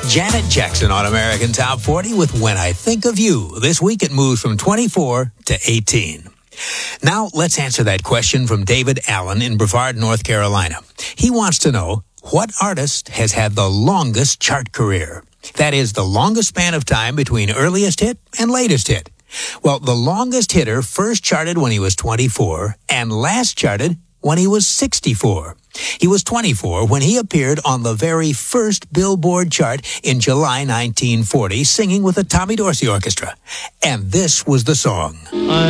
Janet Jackson on American Top 40 with When I Think of You. This week it moves from 24 to 18. Now let's answer that question from David Allen in Brevard, North Carolina. He wants to know, what artist has had the longest chart career? That is, the longest span of time between earliest hit and latest hit. Well, the longest hitter first charted when he was 24 and last charted when he was 64. He was 24 when he appeared on the very first Billboard chart in July 1940, singing with the Tommy Dorsey Orchestra. And this was the song.